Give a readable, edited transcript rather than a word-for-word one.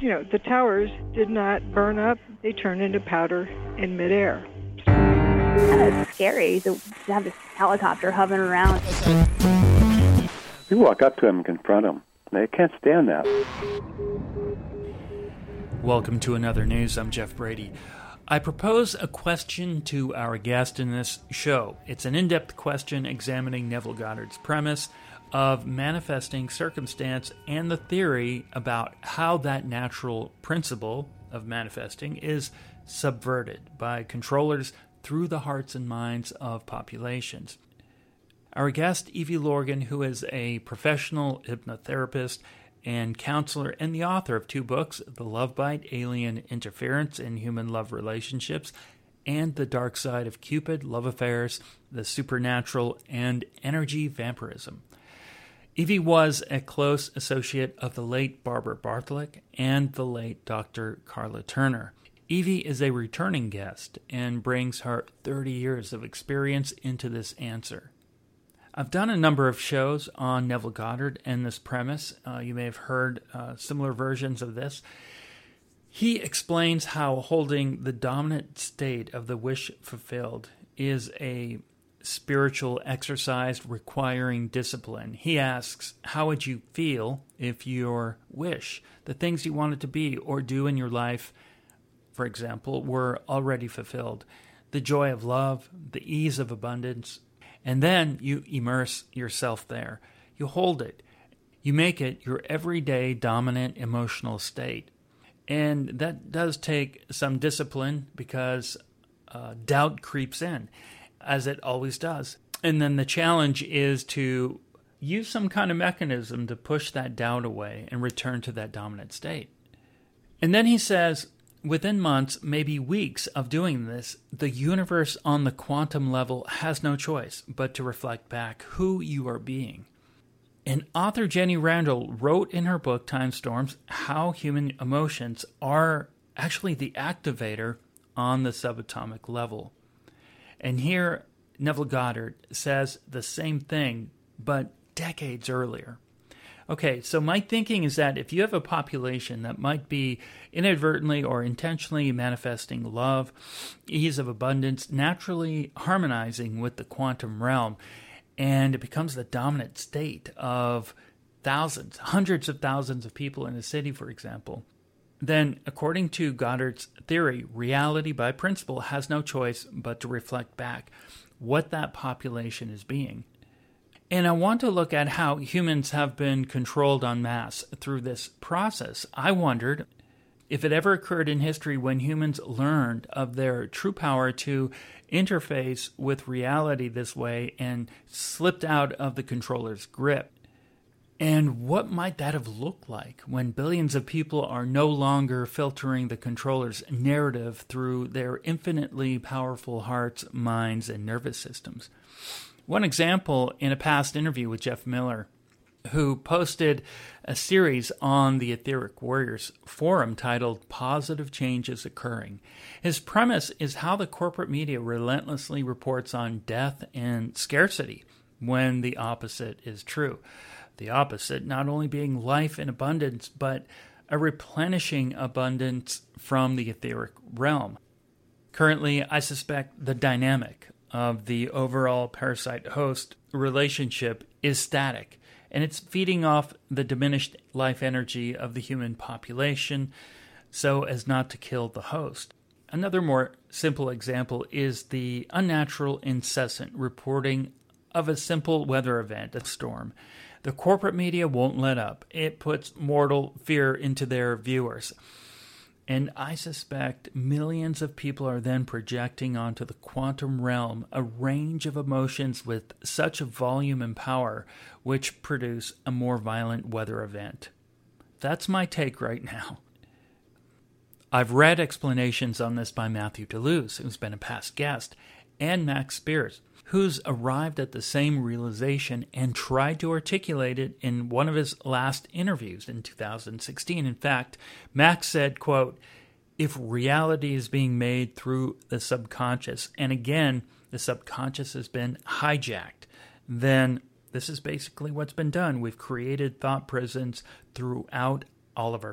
The towers did not burn up. They turned into powder in midair. Kind of scary to have this helicopter hovering around. You walk up to them and confront them. They can't stand that. Welcome to Another News. I'm Jeff Brady. I propose a question to our guest in this show. It's an in-depth question examining Neville Goddard's premise of manifesting circumstance and the theory about how that natural principle of manifesting is subverted by controllers through the hearts and minds of populations. Our guest, Evie Lorgen, who is a professional hypnotherapist and counselor and the author of 2 books, The Love Bite, Alien Interference in Human Love Relationships, and The Dark Side of Cupid, Love Affairs, The Supernatural, and Energy Vampirism. Evie was a close associate of the late Barbara Bartholic and the late Dr. Carla Turner. Evie is a returning guest and brings her 30 years of experience into this answer. I've done a number of shows on Neville Goddard and this premise. You may have heard similar versions of this. He explains how holding the dominant state of the wish fulfilled is a spiritual exercise requiring discipline. He asks, how would you feel if your wish, the things you wanted to be or do in your life, for example, were already fulfilled? The joy of love, the ease of abundance, and then you immerse yourself there. You hold it. You make it your everyday dominant emotional state. And that does take some discipline because doubt creeps in, as it always does. And then the challenge is to use some kind of mechanism to push that doubt away and return to that dominant state. And then he says, within months, maybe weeks of doing this, the universe on the quantum level has no choice but to reflect back who you are being. And author Jenny Randall wrote in her book, Time Storms, how human emotions are actually the activator on the subatomic level. And here, Neville Goddard says the same thing, but decades earlier. Okay, so my thinking is that if you have a population that might be inadvertently or intentionally manifesting love, ease of abundance, naturally harmonizing with the quantum realm, and it becomes the dominant state of thousands, hundreds of thousands of people in a city, for example, then according to Goddard's theory, reality by principle has no choice but to reflect back what that population is being. And I want to look at how humans have been controlled en masse through this process. I wondered if it ever occurred in history when humans learned of their true power to interface with reality this way and slipped out of the controller's grip. And what might that have looked like when billions of people are no longer filtering the controller's narrative through their infinitely powerful hearts, minds, and nervous systems? One example in a past interview with Jeff Miller, who posted a series on the Etheric Warriors forum titled Positive Changes Occurring. His premise is how the corporate media relentlessly reports on death and scarcity when the opposite is true. The opposite not only being life in abundance, but a replenishing abundance from the etheric realm. Currently, I suspect the dynamic of the overall parasite-host relationship is static, and it's feeding off the diminished life energy of the human population so as not to kill the host. Another more simple example is the unnatural, incessant reporting of a simple weather event, a storm. The corporate media won't let up. It puts mortal fear into their viewers. And I suspect millions of people are then projecting onto the quantum realm a range of emotions with such a volume and power, which produce a more violent weather event. That's my take right now. I've read explanations on this by Matthew Deleuze, who's been a past guest, and Max Spears, who's arrived at the same realization and tried to articulate it in one of his last interviews in 2016. In fact, Max said, quote, "If reality is being made through the subconscious, and again, the subconscious has been hijacked, then this is basically what's been done. We've created thought prisons throughout all of our